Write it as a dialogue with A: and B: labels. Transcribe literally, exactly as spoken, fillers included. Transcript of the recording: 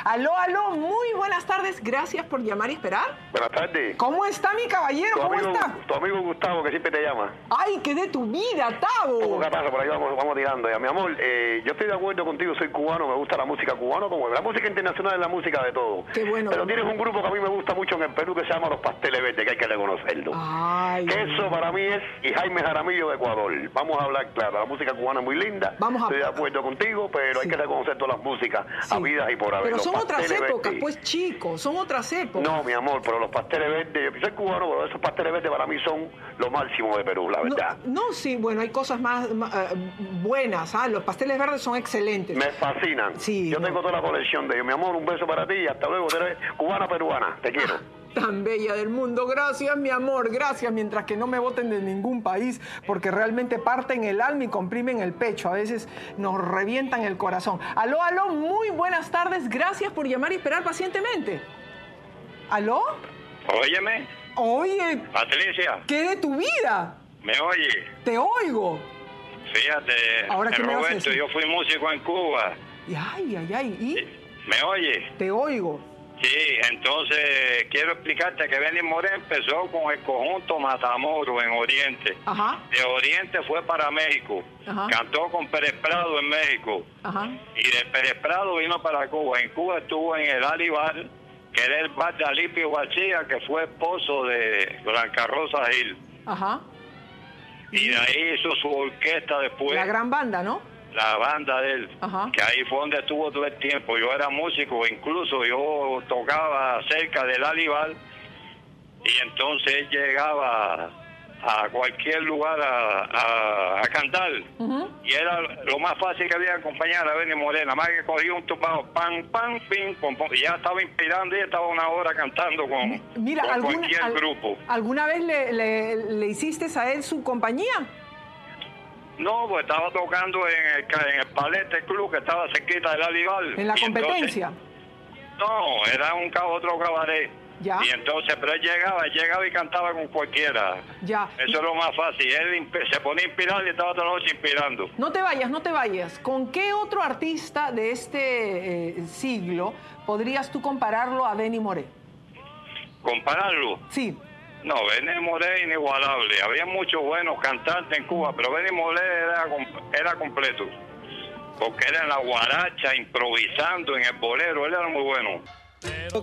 A: Aló, aló, muy buenas tardes. Gracias por llamar y esperar.
B: Buenas tardes.
A: ¿Cómo está mi caballero?
B: Tu
A: ¿Cómo
B: amigo,
A: está?
B: tu amigo Gustavo, que siempre te llama.
A: Ay, qué de tu vida, Tavo.
B: ¿Cómo que pasa? Por ahí vamos, vamos tirando ya. Mi amor, eh, yo estoy de acuerdo contigo, soy cubano, me gusta la música cubana, como la música internacional es la música de todo.
A: Qué bueno.
B: Pero tienes un grupo que a mí me gusta mucho en el Perú que se llama Los Pasteles Verdes, que hay que reconocerlo.
A: Ay.
B: Que eso para mí es y Jaime Jaramillo de Ecuador. Vamos a hablar claro, la música cubana es muy linda.
A: Vamos a...
B: Estoy de acuerdo contigo, pero
A: Sí.
B: hay que reconocer todas las músicas
A: Sí.
B: habidas y por haber.
A: Pero
B: Los
A: son otras
B: Pasteles
A: épocas,
B: Verdes.
A: pues chicos, son otras épocas.
B: No, mi amor, pero los pasteles verdes, yo soy cubano, pero esos pasteles verdes para mí son lo máximo de Perú, la verdad.
A: No, no, sí, bueno, hay cosas más, más uh, buenas, ¿ah? Los pasteles verdes son excelentes.
B: Me fascinan.
A: Sí,
B: yo
A: no.
B: tengo toda la colección de ellos. Mi amor, un beso para ti y hasta luego. Tú eres cubana peruana, te quiero.
A: Tan bella del mundo, gracias mi amor, gracias, mientras que no me voten de ningún país, porque realmente parten el alma y comprimen el pecho, a veces nos revientan el corazón. Aló, aló, muy buenas tardes, gracias por llamar y esperar pacientemente. ¿Aló?
C: Óyeme,
A: Oye,
C: Patricia,
A: ¿qué de tu vida?
C: ¿me oye?
A: Te oigo.
C: Fíjate,
A: Ahora, ¿qué me vas a
C: Roberto,
A: decir?
C: yo fui músico en Cuba.
A: Y ay, ay, ay, ¿y?
C: ¿Me oye?
A: Te oigo.
C: Sí, entonces quiero explicarte que Benny Moré empezó con el conjunto Matamoros en Oriente.
A: Ajá,
C: De Oriente fue para México.
A: Ajá.
C: Cantó con Pérez Prado en México.
A: ajá.
C: Y de Pérez Prado vino para Cuba. En Cuba estuvo en el Ali Bar, que era el bar de Alipio García, que fue esposo de Blanca Rosa Gil.
A: Ajá.
C: Y de ahí hizo su orquesta después.
A: La gran banda, ¿no?
C: La banda de él,
A: Ajá.
C: que ahí fue donde estuvo todo el tiempo. Yo era músico, incluso yo tocaba cerca del Alibar, y entonces él llegaba a cualquier lugar a, a, a cantar,
A: Uh-huh.
C: y era lo más fácil que había acompañar a Benny Morena, más que cogía un tumbado, pan, pan, pim, pom, pom, y ya estaba inspirando y estaba una hora cantando con,
A: Mira,
C: con
A: ¿alguna,
C: cualquier
A: al-
C: grupo.
A: ¿alguna vez le, le, le hiciste a él su compañía?
C: No, pues estaba tocando en el, ca- en el Palete Club, que estaba cerquita del Alibar.
A: ¿En la
C: Y entonces-
A: competencia?
C: No, era un ca- otro cabaret.
A: Ya.
C: Y entonces, pero él llegaba, él llegaba y cantaba con cualquiera.
A: Ya.
C: Eso es lo más fácil. Él imp- se ponía a inspirar y estaba toda la noche inspirando.
A: No te vayas, no te vayas. ¿Con qué otro artista de este eh, siglo podrías tú compararlo a Benny Moré?
C: Compararlo.
A: Sí.
C: No, Benny Moré es inigualable. Había muchos buenos cantantes en Cuba, pero Benny Moré era, com- era completo. Porque era en la guaracha, improvisando, en el bolero. Él era muy bueno.